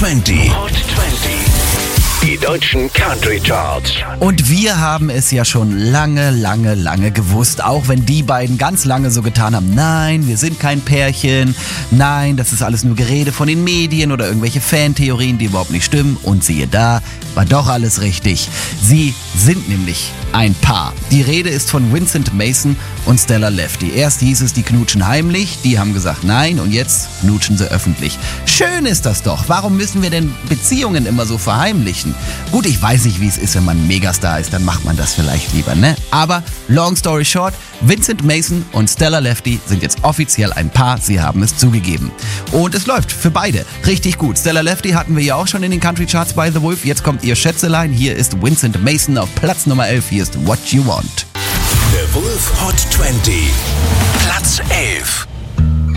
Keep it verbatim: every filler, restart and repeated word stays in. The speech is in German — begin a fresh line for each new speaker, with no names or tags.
zwanzig. Hot zwanzig. Die deutschen Country Charts.
Und wir haben es ja schon lange, lange, lange gewusst, auch wenn die beiden ganz lange so getan haben, nein, wir sind kein Pärchen, nein, das ist alles nur Gerede von den Medien oder irgendwelche Fantheorien, die überhaupt nicht stimmen. Und siehe da, war doch alles richtig. Sie sind nämlich ein Paar. Die Rede ist von Vincent Mason und Stella Lefty. Erst hieß es, die knutschen heimlich, die haben gesagt nein und jetzt knutschen sie öffentlich. Schön ist das doch. Warum müssen wir denn Beziehungen immer so verheimlichen? Gut, ich weiß nicht, wie es ist, wenn man ein Megastar ist, dann macht man das vielleicht lieber, ne? Aber long story short, Vincent Mason und Stella Lefty sind jetzt offiziell ein Paar, sie haben es zugegeben. Und es läuft für beide richtig gut. Stella Lefty hatten wir ja auch schon in den Country Charts bei The Wolf, jetzt kommt ihr Schätzelein, hier ist Vincent Mason auf Platz Nummer elf, hier ist What You Want.
The Wolf Hot zwanzig. Platz elf.